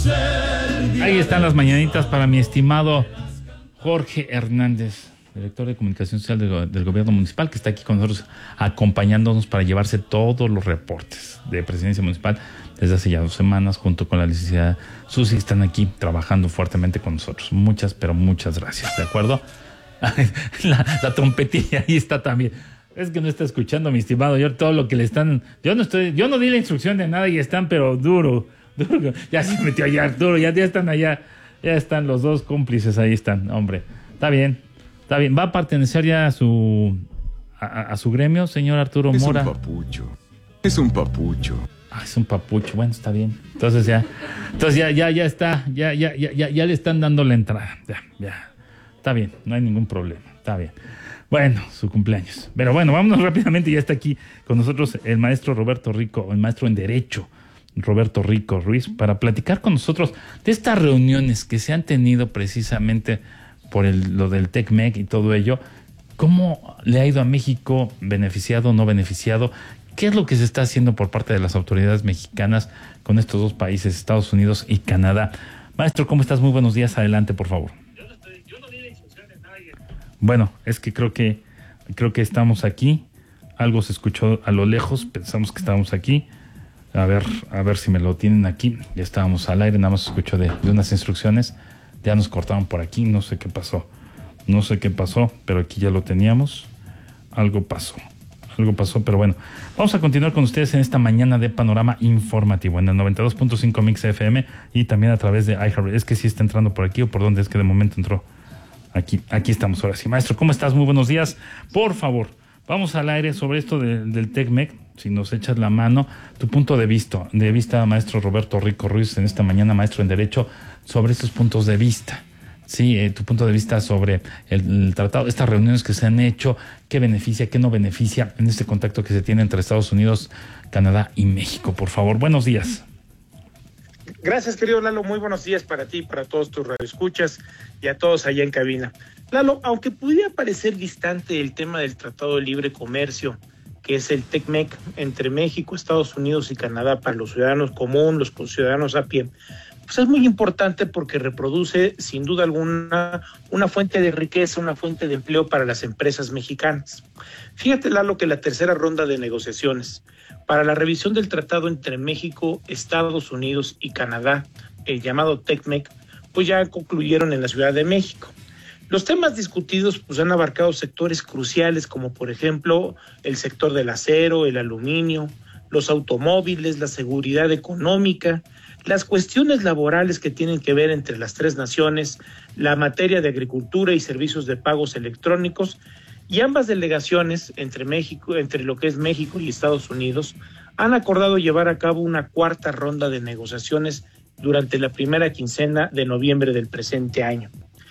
Ahí están las mañanitas para mi estimado Jorge Hernández, director de comunicación social del gobierno municipal, que está aquí con nosotros acompañándonos para llevarse todos los reportes de presidencia municipal desde hace ya 2 semanas, junto con la licenciada Susi. Están aquí trabajando fuertemente con nosotros. Pero muchas gracias, ¿de acuerdo? La trompetilla ahí está también. Es que no está escuchando, mi estimado. Yo todo lo que le están... Yo no di la instrucción de nada y están, pero duro. Ya se metió allá Arturo, ya están allá. Ya están los dos cómplices, ahí están, hombre. Está bien. ¿Va a pertenecer ya a su gremio, señor Arturo Mora? Es un papucho. Es un papucho, bueno, está bien. Entonces ya está, ya le están dando la entrada. Ya. Está bien, no hay ningún problema, está bien. Bueno, su cumpleaños. Pero bueno, vámonos rápidamente, ya está aquí con nosotros el maestro Roberto Rico, el maestro en Derecho, Roberto Rico Ruiz, para platicar con nosotros de estas reuniones que se han tenido precisamente por lo del TECMEC y todo ello. ¿Cómo le ha ido a México? ¿Beneficiado o no beneficiado? ¿Qué es lo que se está haciendo por parte de las autoridades mexicanas con estos dos países, Estados Unidos y Canadá? Maestro, ¿cómo estás? Muy buenos días. Adelante, por favor. Yo no di la instrucción de nadie. Bueno, es que creo que estamos aquí. Algo se escuchó a lo lejos. Pensamos que estábamos aquí. A ver si me lo tienen aquí. Ya estábamos al aire, nada más escucho de unas instrucciones. Ya nos cortaron por aquí, no sé qué pasó, pero aquí ya lo teníamos. Algo pasó, pero bueno. Vamos a continuar con ustedes en esta mañana de Panorama Informativo, en el 92.5 Mix FM y también a través de iHeart. Es que sí está entrando por aquí, o por dónde es que de momento entró. Aquí estamos ahora sí. Maestro, ¿cómo estás? Muy buenos días. Por favor, vamos al aire sobre esto del TECMEC. Si nos echas la mano, tu punto de vista, maestro Roberto Rico Ruiz, en esta mañana, maestro en Derecho, sobre estos puntos de vista. Sí, tu punto de vista sobre el tratado, estas reuniones que se han hecho, qué beneficia, qué no beneficia en este contacto que se tiene entre Estados Unidos, Canadá y México. Por favor, buenos días. Gracias, querido Lalo. Muy buenos días para ti, para todos tus radioescuchas y a todos allá en cabina. Lalo, aunque pudiera parecer distante el tema del Tratado de Libre Comercio, que es el TECMEC entre México, Estados Unidos y Canadá para los ciudadanos comunes, los ciudadanos a pie, pues es muy importante porque reproduce sin duda alguna una fuente de riqueza, una fuente de empleo para las empresas mexicanas. Fíjate, Lalo, que la tercera ronda de negociaciones para la revisión del tratado entre México, Estados Unidos y Canadá, el llamado TECMEC, pues ya concluyeron en la Ciudad de México. Los temas discutidos pues han abarcado sectores cruciales como por ejemplo el sector del acero, el aluminio, los automóviles, la seguridad económica, las cuestiones laborales que tienen que ver entre las tres naciones, la materia de agricultura y servicios de pagos electrónicos, y ambas delegaciones entre lo que es México y Estados Unidos han acordado llevar a cabo una cuarta ronda de negociaciones durante la primera quincena de noviembre del presente año.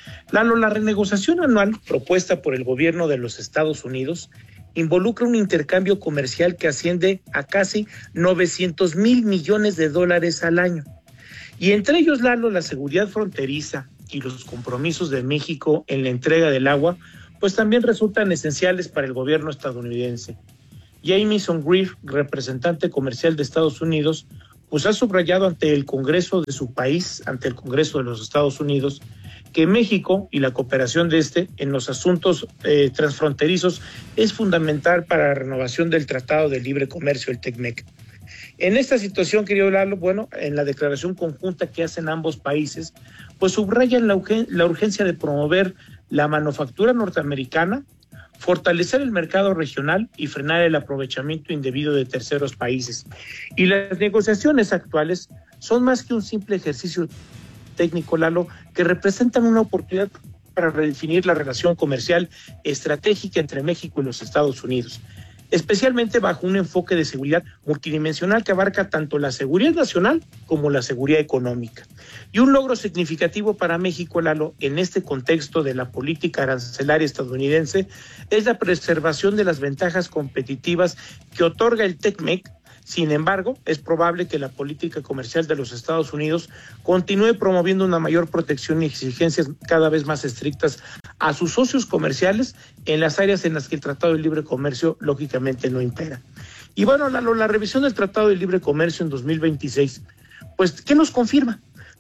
La renegociación anual propuesta por el gobierno de los Estados Unidos involucra un intercambio comercial que asciende a casi 900,000 millones de dólares al año. Y entre ellos, la seguridad fronteriza y los compromisos de México en la entrega del agua, pues también resultan esenciales para el gobierno estadounidense. Jamieson Greer, representante comercial de Estados Unidos, pues ha subrayado ante el Congreso de su país, ante el Congreso de los Estados Unidos, que México y la cooperación de en los asuntos transfronterizos es fundamental para la renovación del Tratado de Libre Comercio, el TECMEC. En esta situación, querido Lalo, en la declaración conjunta que hacen ambos países, pues subrayan la urgencia de promover la manufactura norteamericana, fortalecer el mercado regional y frenar el aprovechamiento indebido de terceros países. Y las negociaciones actuales son más que un simple ejercicio técnico, Lalo, que representan una oportunidad para redefinir la relación comercial estratégica entre México y los Estados Unidos, especialmente bajo un enfoque de seguridad multidimensional que abarca tanto la seguridad nacional como la seguridad económica. Y un logro significativo para México, Lalo, en este contexto de la política arancelaria estadounidense, es la preservación de las ventajas competitivas que otorga el TECMEC. Sin embargo, es probable que la política comercial de los Estados Unidos continúe promoviendo una mayor protección y exigencias cada vez más estrictas a sus socios comerciales en las áreas en las que el Tratado de Libre Comercio lógicamente no impera. Y la revisión del Tratado de Libre Comercio en 2026, pues, ¿qué nos confirma?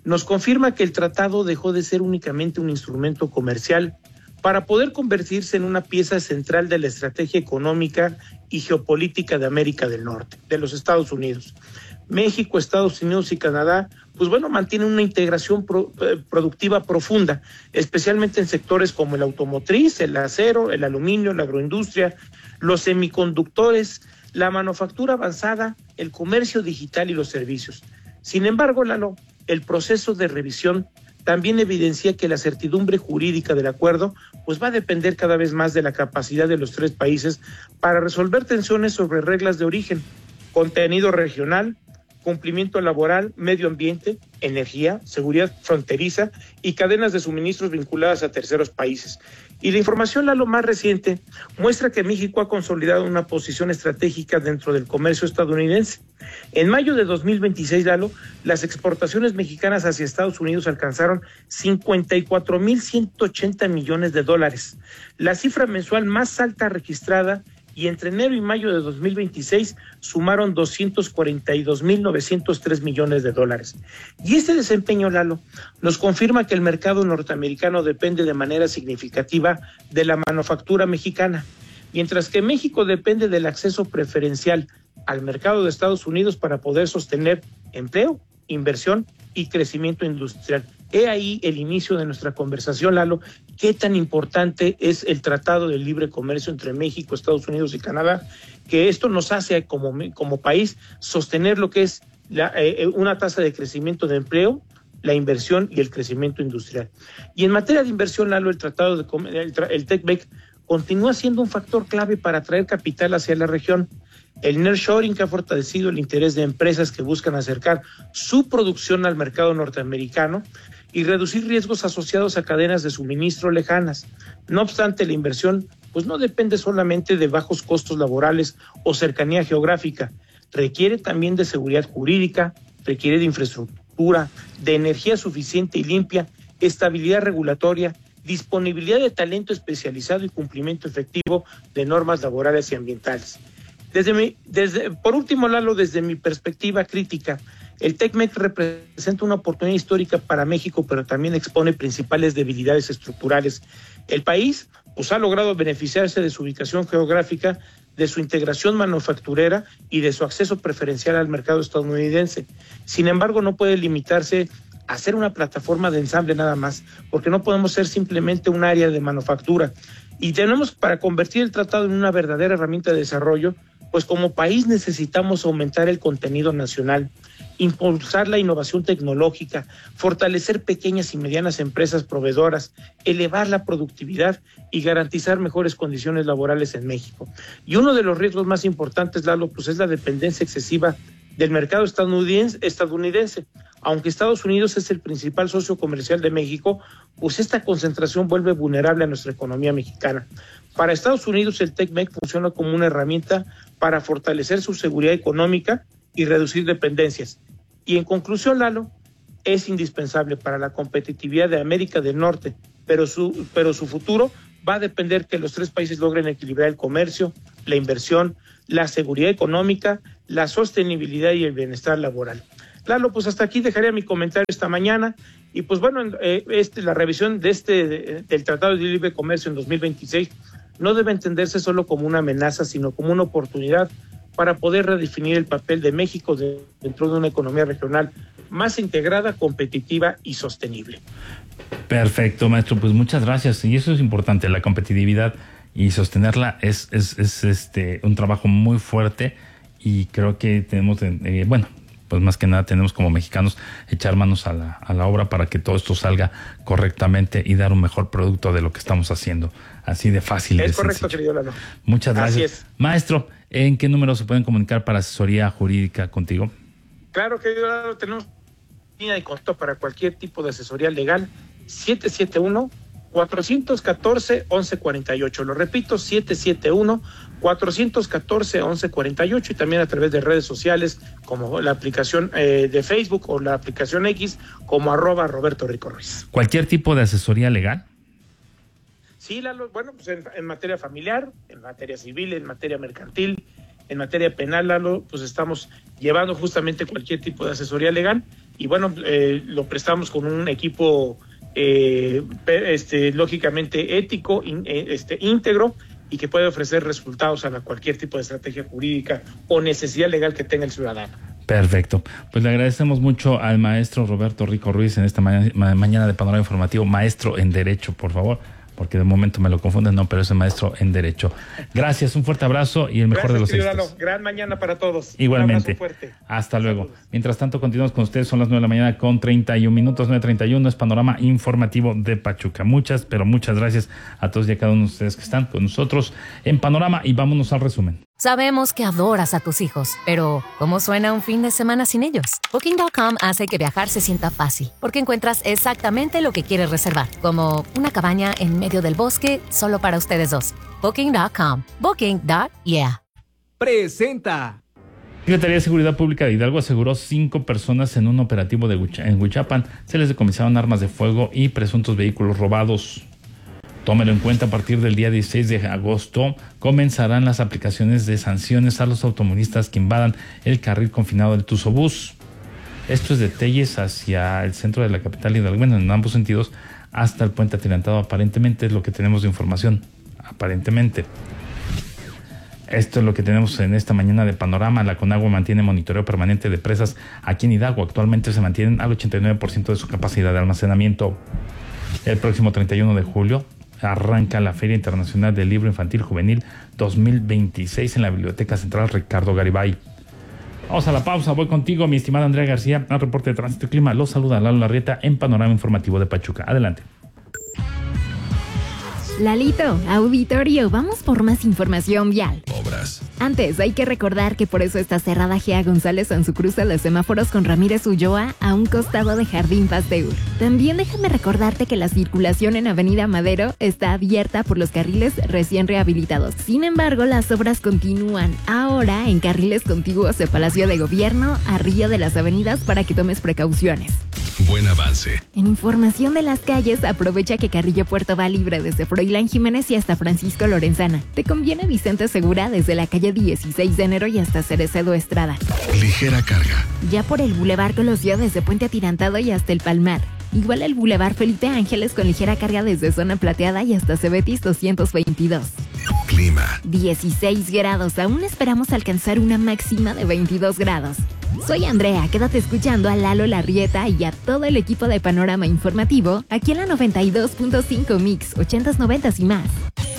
nos confirma que el tratado dejó de ser únicamente un instrumento comercial para poder convertirse en una pieza central de la estrategia económica y geopolítica de América del Norte, de los Estados Unidos. México, Estados Unidos y Canadá, pues bueno, mantienen una integración productiva profunda, especialmente en sectores como el automotriz, el acero, el aluminio, la agroindustria, los semiconductores, la manufactura avanzada, el comercio digital y los servicios. Sin embargo, Lalo, el proceso de revisión también evidencia que la certidumbre jurídica del acuerdo pues va a depender cada vez más de la capacidad de los tres países para resolver tensiones sobre reglas de origen, contenido regional, cumplimiento laboral, medio ambiente, energía, seguridad fronteriza y cadenas de suministros vinculadas a terceros países. Y la información, Lalo, más reciente muestra que México ha consolidado una posición estratégica dentro del comercio estadounidense. En mayo de 2026, Lalo, las exportaciones mexicanas hacia Estados Unidos alcanzaron 54,180 millones de dólares, la cifra mensual más alta registrada, y entre enero y mayo de 2026 sumaron 242,903 millones de dólares. Y este desempeño, Lalo, nos confirma que el mercado norteamericano depende de manera significativa de la manufactura mexicana, mientras que México depende del acceso preferencial al mercado de Estados Unidos para poder sostener empleo, inversión y crecimiento industrial. He ahí el inicio de nuestra conversación, Lalo. ¿Qué tan importante es el Tratado de Libre Comercio entre México, Estados Unidos y Canadá? Que esto nos hace como país sostener lo que es una tasa de crecimiento de empleo, la inversión y el crecimiento industrial. Y en materia de inversión, Lalo, el TECMEC continúa siendo un factor clave para atraer capital hacia la región. El nearshoring, que ha fortalecido el interés de empresas que buscan acercar su producción al mercado norteamericano y reducir riesgos asociados a cadenas de suministro lejanas. No obstante, la inversión pues no depende solamente de bajos costos laborales o cercanía geográfica, requiere también de seguridad jurídica, requiere de infraestructura, de energía suficiente y limpia, estabilidad regulatoria, disponibilidad de talento especializado y cumplimiento efectivo de normas laborales y ambientales. Por último, Lalo, desde mi perspectiva crítica, el TECMEC representa una oportunidad histórica para México, pero también expone principales debilidades estructurales. El país pues, ha logrado beneficiarse de su ubicación geográfica, de su integración manufacturera y de su acceso preferencial al mercado estadounidense. Sin embargo, no puede limitarse a ser una plataforma de ensamble nada más, porque no podemos ser simplemente un área de manufactura. Y tenemos, para convertir el tratado en una verdadera herramienta de desarrollo, pues como país necesitamos aumentar el contenido nacional, impulsar la innovación tecnológica, fortalecer pequeñas y medianas empresas proveedoras, elevar la productividad y garantizar mejores condiciones laborales en México. Y uno de los riesgos más importantes, Lalo, pues es la dependencia excesiva del mercado estadounidense. Aunque Estados Unidos es el principal socio comercial de México, pues esta concentración vuelve vulnerable a nuestra economía mexicana. Para Estados Unidos, el TECMEC funciona como una herramienta para fortalecer su seguridad económica y reducir dependencias. Y en conclusión, Lalo, es indispensable para la competitividad de América del Norte, pero su futuro va a depender que los tres países logren equilibrar el comercio, la inversión, la seguridad económica, la sostenibilidad y el bienestar laboral. Lalo, pues hasta aquí dejaría mi comentario esta mañana. Y pues bueno, la revisión del Tratado de Libre Comercio en 2026 no debe entenderse solo como una amenaza, sino como una oportunidad para poder redefinir el papel de México dentro de una economía regional más integrada, competitiva y sostenible. Perfecto, maestro, pues muchas gracias. Y eso es importante, la competitividad y sostenerla es un trabajo muy fuerte, y creo que tenemos, pues más que nada tenemos como mexicanos echar manos a la obra para que todo esto salga correctamente y dar un mejor producto de lo que estamos haciendo. Así de fácil. Es correcto, querido Lalo. Muchas gracias. Así es. Maestro, ¿en qué número se pueden comunicar para asesoría jurídica contigo? Claro, querido Lalo, tenemos línea de contacto para cualquier tipo de asesoría legal, 771-414-1148. Lo repito, 771-414-1148, y también a través de redes sociales como la aplicación de Facebook o la aplicación X como @Roberto Rico Ruiz. ¿Cualquier tipo de asesoría legal? Sí, Lalo, bueno, pues en materia familiar, en materia civil, en materia mercantil, en materia penal, Lalo, pues estamos llevando justamente cualquier tipo de asesoría legal. y bueno, lo prestamos con un equipo lógicamente ético, íntegro, y que puede ofrecer resultados a cualquier tipo de estrategia jurídica o necesidad legal que tenga el ciudadano. Perfecto. Pues le agradecemos mucho al maestro Roberto Rico Ruiz en esta mañana de Panorama Informativo. Maestro en Derecho, por favor, porque de momento me lo confunden, no, pero es el maestro en Derecho. Gracias, un fuerte abrazo y el mejor de los éxitos. Gran mañana para todos. Igualmente. Un abrazo fuerte. Hasta luego. Mientras tanto, continuamos con ustedes. Son las 9 de la mañana con 31 minutos, 9:31. Es Panorama Informativo de Pachuca. Muchas gracias a todos y a cada uno de ustedes que están con nosotros en Panorama, y vámonos al resumen. Sabemos que adoras a tus hijos, pero ¿cómo suena un fin de semana sin ellos? Booking.com hace que viajar se sienta fácil, porque encuentras exactamente lo que quieres reservar, como una cabaña en medio del bosque solo para ustedes dos. Booking.com. Booking.yeah. Presenta. Secretaría de Seguridad Pública de Hidalgo aseguró 5 personas en un operativo en Huichapan. Se les decomisaron armas de fuego y presuntos vehículos robados. Tómelo en cuenta, a partir del día 16 de agosto comenzarán las aplicaciones de sanciones a los automovilistas que invadan el carril confinado del Tuzobús. Esto es de Telles hacia el centro de la capital hidalguense, en ambos sentidos, hasta el puente atirantado. Aparentemente es lo que tenemos de información. Aparentemente. Esto es lo que tenemos en esta mañana de Panorama. La Conagua mantiene monitoreo permanente de presas aquí en Hidalgo. Actualmente se mantienen al 89% de su capacidad de almacenamiento. El próximo 31 de julio arranca la Feria Internacional del Libro Infantil Juvenil 2026 en la Biblioteca Central Ricardo Garibay. Vamos a la pausa, voy contigo, mi estimada Andrea García, al reporte de Tránsito y Clima. Los saluda Lalo Larrieta en Panorama Informativo de Pachuca. Adelante. Lalito, auditorio, vamos por más información vial. Obras. Antes, hay que recordar que por eso está cerrada Gea González en su cruce de semáforos con Ramírez Ulloa a un costado de Jardín Pasteur. También déjame recordarte que la circulación en Avenida Madero está abierta por los carriles recién rehabilitados. Sin embargo, las obras continúan ahora en carriles contiguos de Palacio de Gobierno a Río de las Avenidas para que tomes precauciones. Buen avance. En información de las calles, aprovecha que Carrillo Puerto va libre desde Froilán Jiménez y hasta Francisco Lorenzana. Te conviene Vicente Segura desde la calle 16 de enero y hasta Cerecedo Estrada. Ligera carga. Ya por el Boulevard Colosio desde Puente Atirantado y hasta el Palmar. Igual el Boulevard Felipe Ángeles con ligera carga desde Zona Plateada y hasta Cebetis 222. Clima. 16 grados. Aún esperamos alcanzar una máxima de 22 grados. Soy Andrea, quédate escuchando a Lalo Larrieta y a todo el equipo de Panorama Informativo aquí en la 92.5 Mix, 80s, 90s y más.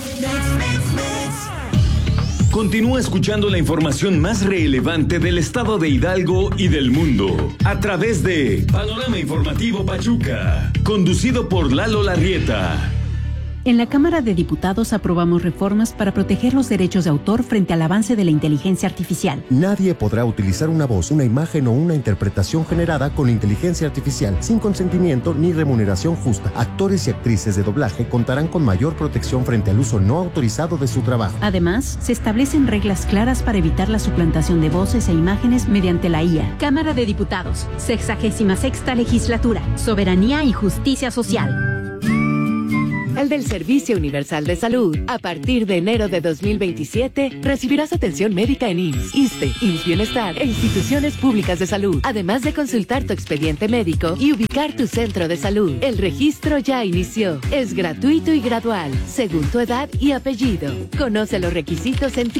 Continúa escuchando la información más relevante del estado de Hidalgo y del mundo a través de Panorama Informativo Pachuca, conducido por Lalo Larrieta. En la Cámara de Diputados aprobamos reformas para proteger los derechos de autor frente al avance de la inteligencia artificial. Nadie podrá utilizar una voz, una imagen o una interpretación generada con inteligencia artificial sin consentimiento ni remuneración justa. Actores y actrices de doblaje contarán con mayor protección frente al uso no autorizado de su trabajo. Además, se establecen reglas claras para evitar la suplantación de voces e imágenes mediante la IA. Cámara de Diputados, 66ª Legislatura, Soberanía y Justicia Social. Al del Servicio Universal de Salud, a partir de enero de 2027, recibirás atención médica en IMSS, ISSSTE, IMSS Bienestar e instituciones públicas de salud, además de consultar tu expediente médico y ubicar tu centro de salud. El registro ya inició. Es gratuito y gradual, según tu edad y apellido. Conoce los requisitos en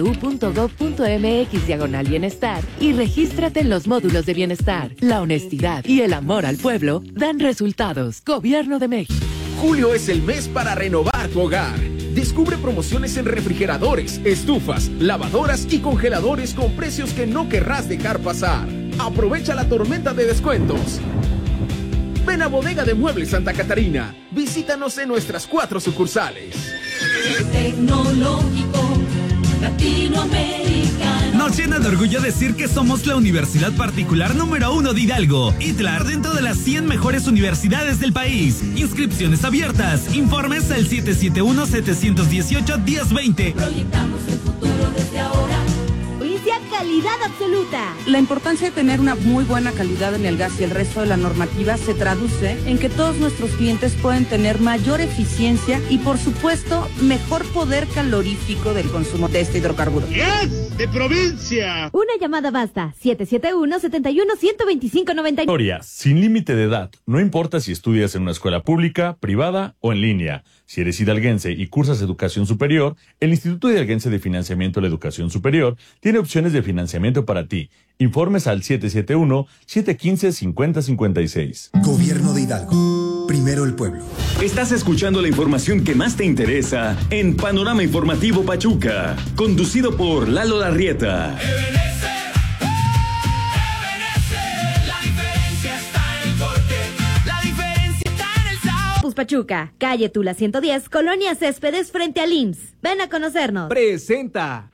www.gov.mx/bienestar y regístrate en los módulos de bienestar. La honestidad y el amor al pueblo dan resultados. Gobierno de México. Julio es el mes para renovar tu hogar. Descubre promociones en refrigeradores, estufas, lavadoras y congeladores con precios que no querrás dejar pasar. Aprovecha la tormenta de descuentos. Ven a Bodega de Muebles Santa Catarina. Visítanos en nuestras 4 sucursales. Tecnológico Latinoamericano. Nos llena de orgullo decir que somos la universidad particular número 1 de Hidalgo, ITLAR, dentro de las 100 mejores universidades del país. Inscripciones abiertas. Informes al 771-718-1020. Proyectamos el futuro desde ahora. Hoy es día calidad absoluta. La importancia de tener una muy buena calidad en el gas y el resto de la normativa se traduce en que todos nuestros clientes pueden tener mayor eficiencia y, por supuesto, mejor poder calorífico del consumo de este hidrocarburo. ¡Yes! ¡De provincia! Una llamada basta. 771-71-125-99. Sin límite de edad. No importa si estudias en una escuela pública, privada o en línea. Si eres hidalguense y cursas educación superior, el Instituto Hidalguense de Financiamiento de la Educación Superior tiene opciones de financiamiento para ti. Informes al 771-715-5056. Gobierno de Hidalgo. Primero el pueblo. Estás escuchando la información que más te interesa en Panorama Informativo Pachuca, conducido por Lalo Larrieta. Pachuca, calle Tula 110, Colonia Céspedes, frente al IMSS. Ven a conocernos. Presenta.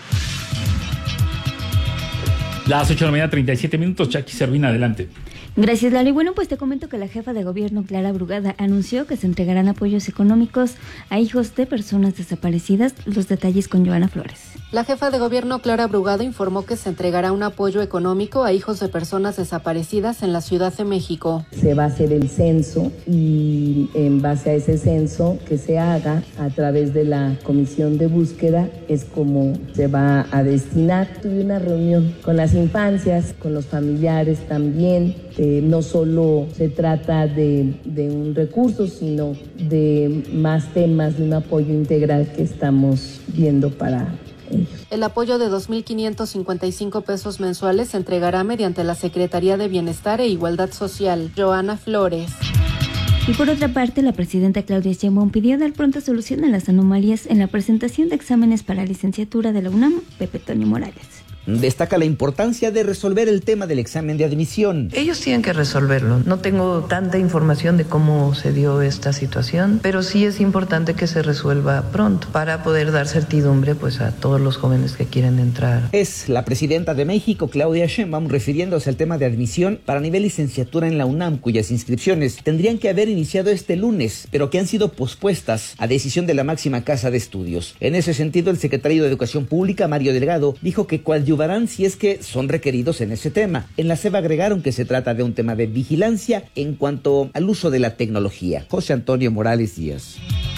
Las 8:37 a.m, Jackie Servina, adelante. Gracias, Lali. Bueno, pues te comento que la jefa de gobierno, Clara Brugada, anunció que se entregarán apoyos económicos a hijos de personas desaparecidas. Los detalles con Joana Flores. La jefa de gobierno, Clara Brugada, informó que se entregará un apoyo económico a hijos de personas desaparecidas en la Ciudad de México. Se va a hacer el censo y en base a ese censo que se haga a través de la comisión de búsqueda es como se va a destinar. Tuve una reunión con las infancias, con los familiares también. No solo se trata de un recurso, sino de más temas, de un apoyo integral que estamos viendo para ellos. El apoyo de 2.555 pesos mensuales se entregará mediante la Secretaría de Bienestar e Igualdad Social. Joana Flores. Y por otra parte, la presidenta Claudia Sheinbaum pidió dar pronta solución a las anomalías en la presentación de exámenes para licenciatura de la UNAM. Pepe Toño Morales. Destaca la importancia de resolver el tema del examen de admisión. Ellos tienen que resolverlo. No tengo tanta información de cómo se dio esta situación, pero sí es importante que se resuelva pronto para poder dar certidumbre pues a todos los jóvenes que quieren entrar. Es la presidenta de México, Claudia Sheinbaum, refiriéndose al tema de admisión para nivel licenciatura en la UNAM, cuyas inscripciones tendrían que haber iniciado este lunes, pero que han sido pospuestas a decisión de la máxima casa de estudios. En ese sentido, el secretario de Educación Pública, Mario Delgado, dijo que coadyuvarán si es que son requeridos en ese tema. En la SEP agregaron que se trata de un tema de vigilancia en cuanto al uso de la tecnología. José Antonio Morales Díaz.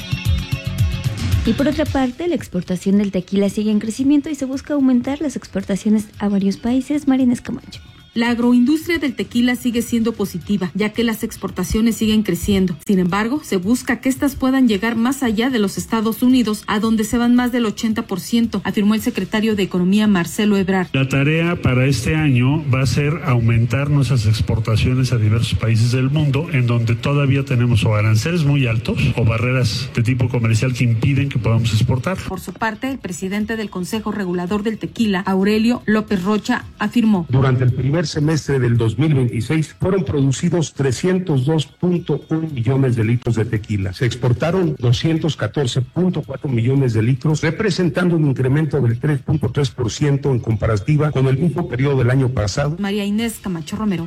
Y por otra parte, la exportación del tequila sigue en crecimiento y se busca aumentar las exportaciones a varios países. Marina Escamacho. La agroindustria del tequila sigue siendo positiva, ya que las exportaciones siguen creciendo. Sin embargo, se busca que estas puedan llegar más allá de los Estados Unidos, a donde se van más del 80%, afirmó el secretario de Economía, Marcelo Ebrard. La tarea para este año va a ser aumentar nuestras exportaciones a diversos países del mundo, en donde todavía tenemos o aranceles muy altos o barreras de tipo comercial que impiden que podamos exportar. Por su parte, el presidente del Consejo Regulador del Tequila, Aurelio López Rocha, afirmó: durante el primer semestre del 2026 fueron producidos 302.1 millones de litros de tequila. Se exportaron 214.4 millones de litros, representando un incremento del 3.3% en comparativa con el mismo periodo del año pasado. María Inés Camacho Romero.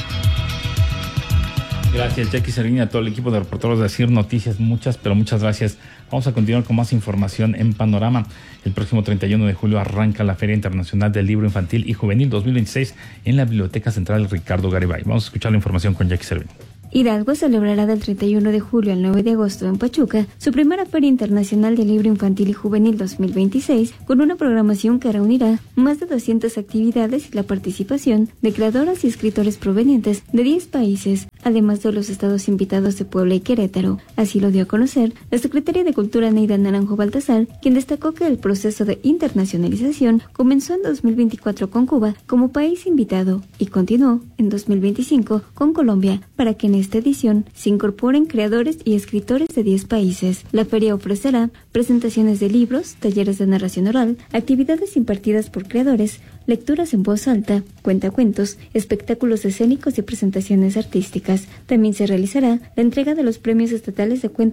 Gracias, Jackie Servina, a todo el equipo de reporteros de Asir Noticias. Muchas gracias. Vamos a continuar con más información en Panorama. El próximo 31 de julio arranca la Feria Internacional del Libro Infantil y Juvenil 2026 en la Biblioteca Central Ricardo Garibay. Vamos a escuchar la información con Jackie Servina. Hidalgo celebrará del 31 de julio al 9 de agosto en Pachuca su primera Feria Internacional de Libro Infantil y Juvenil 2026, con una programación que reunirá más de 200 actividades y la participación de creadoras y escritores provenientes de 10 países, además de los estados invitados de Puebla y Querétaro. Así lo dio a conocer la secretaria de Cultura, Neida Naranjo Baltasar, quien destacó que el proceso de internacionalización comenzó en 2024 con Cuba como país invitado y continuó en 2025 con Colombia, para que en esta edición se incorporen creadores y escritores de 10 países. La feria ofrecerá presentaciones de libros, talleres de narración oral, actividades impartidas por creadores, lecturas en voz alta, cuentacuentos, espectáculos escénicos y presentaciones artísticas. También se realizará la entrega de los premios estatales de cuento